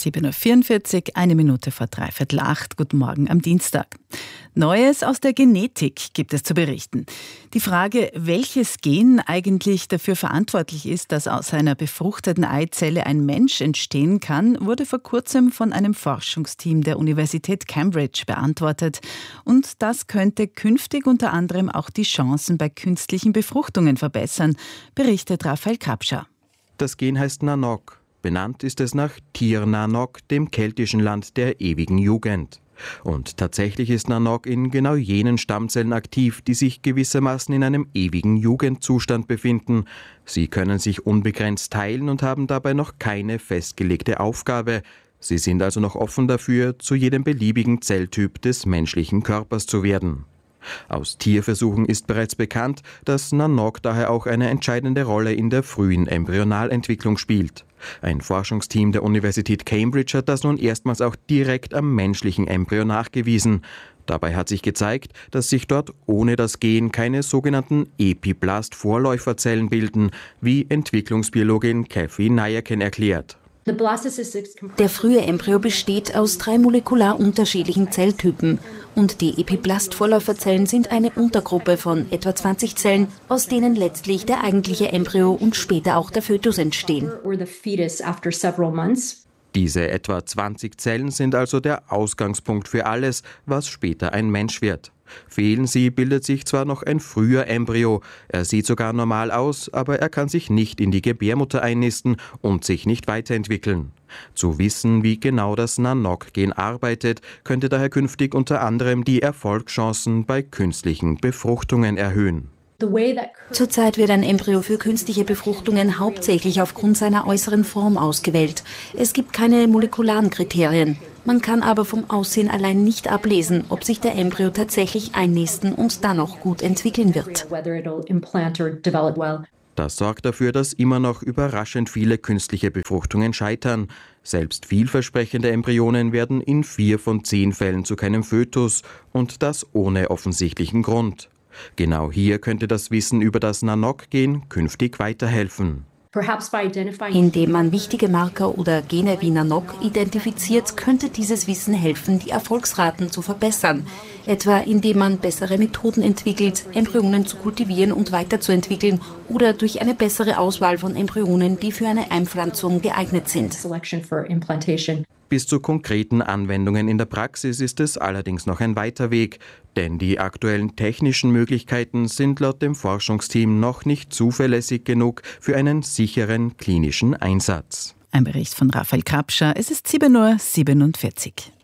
7.44 Uhr, 1 Minute vor 7:45. Guten Morgen am Dienstag. Neues aus der Genetik gibt es zu berichten. Die Frage, welches Gen eigentlich dafür verantwortlich ist, dass aus einer befruchteten Eizelle ein Mensch entstehen kann, wurde vor kurzem von einem Forschungsteam der Universität Cambridge beantwortet. Und das könnte künftig unter anderem auch die Chancen bei künstlichen Befruchtungen verbessern, berichtet Raphael Krapscher. Das Gen heißt Nanog. Benannt ist es nach Tir Nanog, dem keltischen Land der ewigen Jugend. Und tatsächlich ist Nanog in genau jenen Stammzellen aktiv, die sich gewissermaßen in einem ewigen Jugendzustand befinden. Sie können sich unbegrenzt teilen und haben dabei noch keine festgelegte Aufgabe. Sie sind also noch offen dafür, zu jedem beliebigen Zelltyp des menschlichen Körpers zu werden. Aus Tierversuchen ist bereits bekannt, dass Nanog daher auch eine entscheidende Rolle in der frühen Embryonalentwicklung spielt. Ein Forschungsteam der Universität Cambridge hat das nun erstmals auch direkt am menschlichen Embryo nachgewiesen. Dabei hat sich gezeigt, dass sich dort ohne das Gen keine sogenannten Epiblast-Vorläuferzellen bilden, wie Entwicklungsbiologin Kathy Nyerken erklärt. Der frühe Embryo besteht aus 3 molekular unterschiedlichen Zelltypen und die Epiblast-Vorläuferzellen sind eine Untergruppe von etwa 20 Zellen, aus denen letztlich der eigentliche Embryo und später auch der Fötus entstehen. Diese etwa 20 Zellen sind also der Ausgangspunkt für alles, was später ein Mensch wird. Fehlen sie, bildet sich zwar noch ein früher Embryo, er sieht sogar normal aus, aber er kann sich nicht in die Gebärmutter einnisten und sich nicht weiterentwickeln. Zu wissen, wie genau das Nanog-Gen arbeitet, könnte daher künftig unter anderem die Erfolgschancen bei künstlichen Befruchtungen erhöhen. Zurzeit wird ein Embryo für künstliche Befruchtungen hauptsächlich aufgrund seiner äußeren Form ausgewählt. Es gibt keine molekularen Kriterien. Man kann aber vom Aussehen allein nicht ablesen, ob sich der Embryo tatsächlich einnisten und dann auch gut entwickeln wird. Das sorgt dafür, dass immer noch überraschend viele künstliche Befruchtungen scheitern. Selbst vielversprechende Embryonen werden in 4 von 10 Fällen zu keinem Fötus und das ohne offensichtlichen Grund. Genau hier könnte das Wissen über das Nanog-Gen künftig weiterhelfen. Indem man wichtige Marker oder Gene wie Nanog identifiziert, könnte dieses Wissen helfen, die Erfolgsraten zu verbessern. Etwa indem man bessere Methoden entwickelt, Embryonen zu kultivieren und weiterzuentwickeln oder durch eine bessere Auswahl von Embryonen, die für eine Einpflanzung geeignet sind. Bis zu konkreten Anwendungen in der Praxis ist es allerdings noch ein weiter Weg, denn die aktuellen technischen Möglichkeiten sind laut dem Forschungsteam noch nicht zuverlässig genug für einen sicheren klinischen Einsatz. Ein Bericht von Raphael Krapscher. Es ist 7:47 Uhr.